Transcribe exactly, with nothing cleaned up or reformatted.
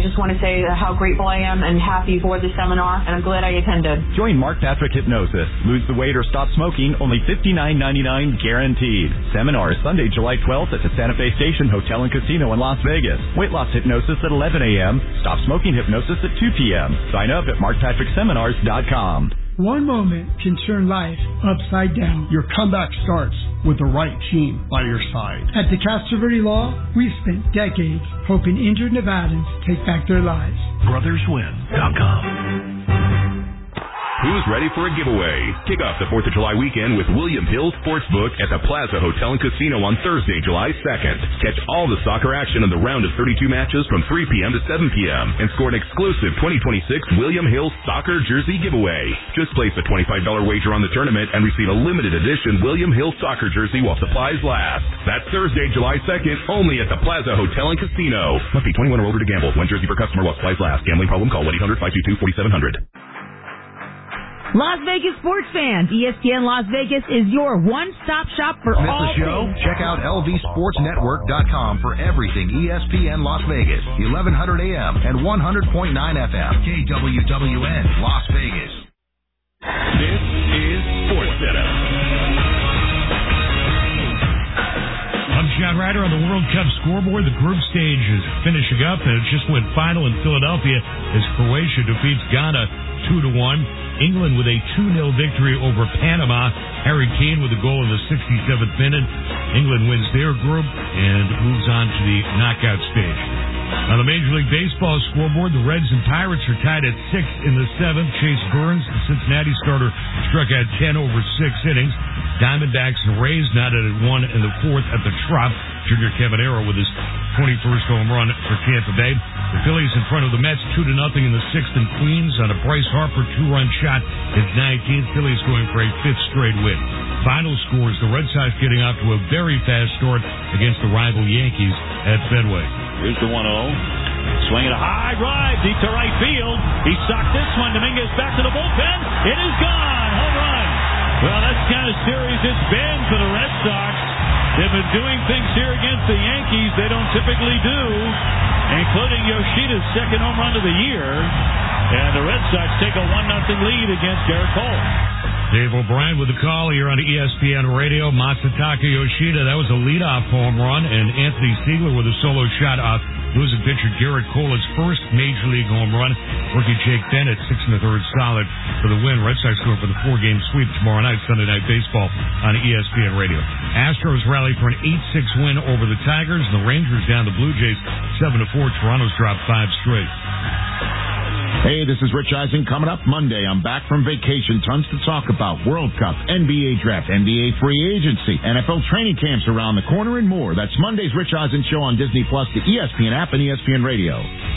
just want to say how grateful I am and happy for the seminar, and I'm glad I attended. Join Mark Patrick Hypnosis. Lose the weight or stop smoking, only fifty-nine ninety-nine guaranteed. Seminar Sunday, July twelfth at the Santa Fe Station Hotel and Casino in Las Vegas. Weight loss hypnosis at eleven a.m. Stop smoking hypnosis at two p.m. Sign up at mark patrick seminars dot com. One moment can turn life upside down. Your comeback starts with the right team by your side. At DeCastroverde Law, we've spent decades helping injured Nevadans take back their lives. brothers win dot com. Who's ready for a giveaway? Kick off the fourth of July weekend with William Hill Sportsbook at the Plaza Hotel and Casino on Thursday, July second. Catch all the soccer action in the round of thirty-two matches from three p.m. to seven p.m. and score an exclusive twenty twenty-six William Hill soccer jersey giveaway. Just place a twenty-five dollars wager on the tournament and receive a limited edition William Hill soccer jersey while supplies last. That's Thursday, July second, only at the Plaza Hotel and Casino. Must be twenty-one or older to gamble. One jersey per customer while supplies last. Gambling problem? Call one eight hundred five two two four seven zero zero. Las Vegas sports fans, E S P N Las Vegas is your one-stop shop for Miss all the show? things. Check out L V sports network dot com for everything E S P N Las Vegas, eleven hundred A M and one hundred point nine F M, K W W N Las Vegas. This is Sports Center. I'm John Ryder on the World Cup scoreboard. The group stage is finishing up, and it just went final in Philadelphia as Croatia defeats Ghana two to one. England with a two nil victory over Panama. Harry Kane with a goal in the sixty-seventh minute. England wins their group and moves on to the knockout stage. On the Major League Baseball scoreboard, the Reds and Pirates are tied at six in the seventh. Chase Burns, the Cincinnati starter, struck out ten over six innings. Diamondbacks and Rays knotted at one in the fourth at the Trop. Junior Cabanero with his twenty-first home run for Tampa Bay. The Phillies in front of the Mets two to nothing in the sixth in Queens on a Bryce Harper two-run shot in nineteenth. Phillies going for a fifth straight win. Final scores, the Red Sox getting off to a very fast start against the rival Yankees at Fenway. Here's the one oh. Swinging a high drive deep to right field. He socked this one. Dominguez back to the bullpen. It is gone. Home run. Well, that's the kind of series it's been for the Red Sox. They've been doing things here against the Yankees they don't typically do, including Yoshida's second home run of the year. And the Red Sox take a one nothing lead against Garrett Cole. Dave O'Brien with the call here on E S P N Radio. Masataka Yoshida, that was a leadoff home run, and Anthony Siegler with a solo shot off losing pitcher Garrett Cole, his first Major League home run. Rookie Jake Bennett, six and a third solid for the win. Red Sox going for the four-game sweep tomorrow night, Sunday Night Baseball on E S P N Radio. Astros rally for an eight six win over the Tigers. The Rangers down the Blue Jays seven to four. Toronto's dropped five straight. Hey, this is Rich Eisen. Coming up Monday, I'm back from vacation. Tons to talk about. World Cup, N B A Draft, N B A Free Agency, N F L training camps around the corner, and more. That's Monday's Rich Eisen Show on Disney Plus, the E S P N app, and E S P N Radio.